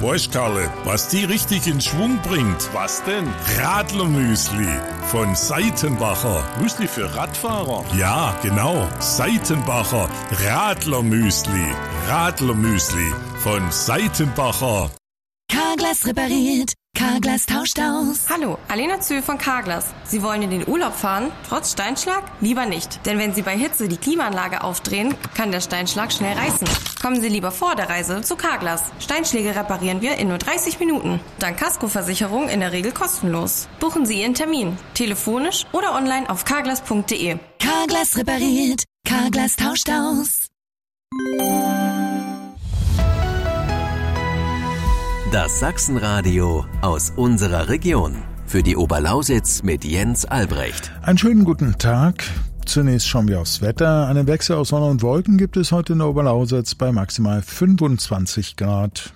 Weißt Karle, was die richtig in Schwung bringt? Was denn? Radlermüsli von Seitenbacher. Müsli für Radfahrer? Ja, genau. Seitenbacher Radlermüsli. Radlermüsli von Seitenbacher. Carglass repariert. Carglass tauscht aus. Hallo, Alena Zühl von Carglass. Sie wollen in den Urlaub fahren, trotz Steinschlag? Lieber nicht. Denn wenn Sie bei Hitze die Klimaanlage aufdrehen, kann der Steinschlag schnell reißen. Kommen Sie lieber vor der Reise zu Carglass. Steinschläge reparieren wir in nur 30 Minuten. Dank Kaskoversicherung in der Regel kostenlos. Buchen Sie Ihren Termin. Telefonisch oder online auf carglass.de. Carglass repariert. Carglass tauscht aus. Das Sachsenradio aus unserer Region. Für die Oberlausitz mit Jens Albrecht. Einen schönen guten Tag. Zunächst schauen wir aufs Wetter. Einen Wechsel aus Sonne und Wolken gibt es heute in der Oberlausitz bei maximal 25 Grad.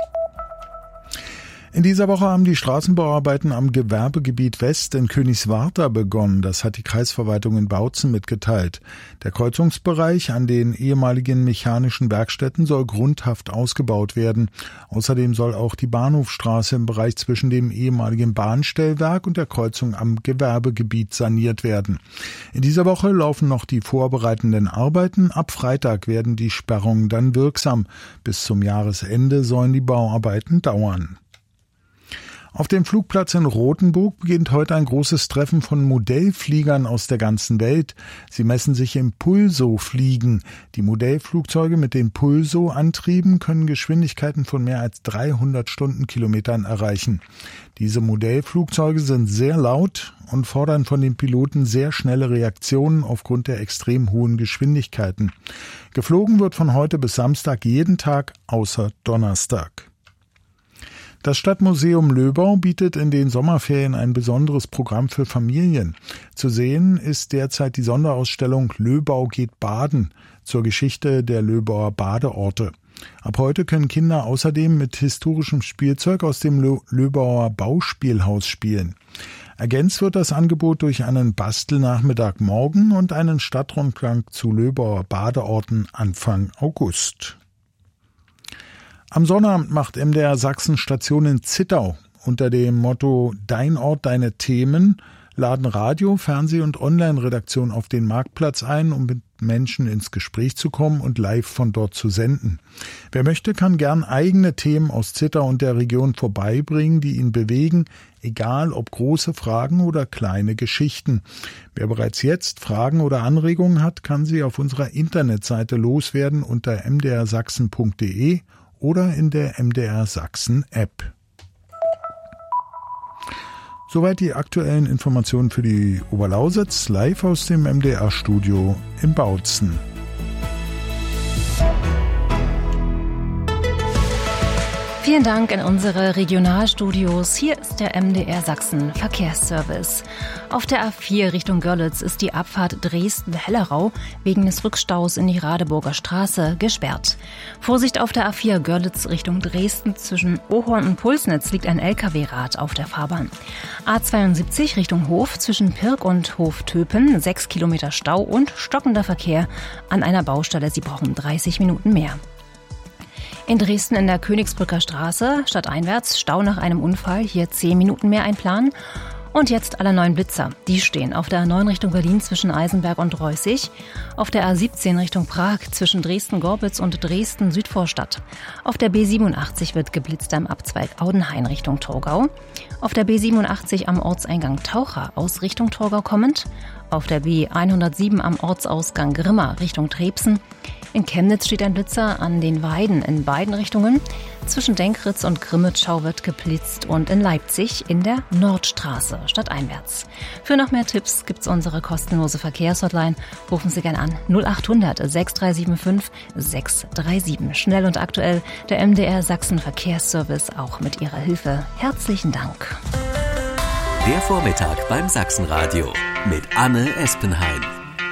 In dieser Woche haben die Straßenbauarbeiten am Gewerbegebiet West in Königswartha begonnen. Das hat die Kreisverwaltung in Bautzen mitgeteilt. Der Kreuzungsbereich an den ehemaligen mechanischen Werkstätten soll grundhaft ausgebaut werden. Außerdem soll auch die Bahnhofstraße im Bereich zwischen dem ehemaligen Bahnstellwerk und der Kreuzung am Gewerbegebiet saniert werden. In dieser Woche laufen noch die vorbereitenden Arbeiten. Ab Freitag werden die Sperrungen dann wirksam. Bis zum Jahresende sollen die Bauarbeiten dauern. Auf dem Flugplatz in Rothenburg beginnt heute ein großes Treffen von Modellfliegern aus der ganzen Welt. Sie messen sich im Pulso-Fliegen. Die Modellflugzeuge mit den Pulso-Antrieben können Geschwindigkeiten von mehr als 300 Stundenkilometern erreichen. Diese Modellflugzeuge sind sehr laut und fordern von den Piloten sehr schnelle Reaktionen aufgrund der extrem hohen Geschwindigkeiten. Geflogen wird von heute bis Samstag jeden Tag außer Donnerstag. Das Stadtmuseum Löbau bietet in den Sommerferien ein besonderes Programm für Familien. Zu sehen ist derzeit die Sonderausstellung Löbau geht baden zur Geschichte der Löbauer Badeorte. Ab heute können Kinder außerdem mit historischem Spielzeug aus dem Löbauer Bauspielhaus spielen. Ergänzt wird das Angebot durch einen Bastelnachmittag morgen und einen Stadtrundgang zu Löbauer Badeorten Anfang August. Am Sonnabend macht MDR Sachsen Station in Zittau. Unter dem Motto Dein Ort, deine Themen laden Radio-, Fernseh- und Online-Redaktion auf den Marktplatz ein, um mit Menschen ins Gespräch zu kommen und live von dort zu senden. Wer möchte, kann gern eigene Themen aus Zittau und der Region vorbeibringen, die ihn bewegen, egal ob große Fragen oder kleine Geschichten. Wer bereits jetzt Fragen oder Anregungen hat, kann sie auf unserer Internetseite loswerden unter mdrsachsen.de oder in der MDR Sachsen App. Soweit die aktuellen Informationen für die Oberlausitz, live aus dem MDR Studio in Bautzen. Vielen Dank in unsere Regionalstudios. Hier ist der MDR Sachsen Verkehrsservice. Auf der A4 Richtung Görlitz ist die Abfahrt Dresden-Hellerau wegen des Rückstaus in die Radeburger Straße gesperrt. Vorsicht auf der A4 Görlitz Richtung Dresden. Zwischen Ohorn und Pulsnitz liegt ein LKW-Rad auf der Fahrbahn. A72 Richtung Hof zwischen Pirk und Hof-Töpen. 6 Kilometer Stau und stockender Verkehr an einer Baustelle. Sie brauchen 30 Minuten mehr. In Dresden in der Königsbrücker Straße, stadteinwärts, Stau nach einem Unfall, hier 10 Minuten mehr einplanen. Und jetzt alle neuen Blitzer. Die stehen auf der A9 Richtung Berlin zwischen Eisenberg und Reußig, auf der A17 Richtung Prag zwischen Dresden-Gorbitz und Dresden-Südvorstadt. Auf der B87 wird geblitzt am Abzweig Audenhain Richtung Torgau. Auf der B87 am Ortseingang Taucher aus Richtung Torgau kommend. Auf der B107 am Ortsausgang Grimma Richtung Trebsen. In Chemnitz steht ein Blitzer an den Weiden in beiden Richtungen. Zwischen Denkritz und Grimmitschau wird geblitzt und in Leipzig in der Nordstraße stadteinwärts. Für noch mehr Tipps gibt's unsere kostenlose Verkehrshotline. Rufen Sie gern an 0800 6375 637. Schnell und aktuell der MDR Sachsen Verkehrsservice auch mit Ihrer Hilfe. Herzlichen Dank. Der Vormittag beim Sachsenradio mit Anne Espenhain.